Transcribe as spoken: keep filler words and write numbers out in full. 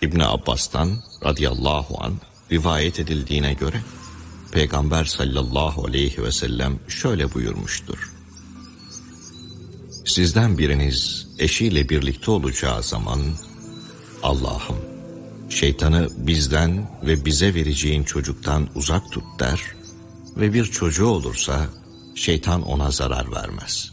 İbn Abbas'tan radıyallahu an rivayet edildiğine göre Peygamber sallallahu aleyhi ve sellem şöyle buyurmuştur: Sizden biriniz eşiyle birlikte olacağı zaman, Allah'ım şeytanı bizden ve bize vereceğin çocuktan uzak tut der ve bir çocuğu olursa şeytan ona zarar vermez.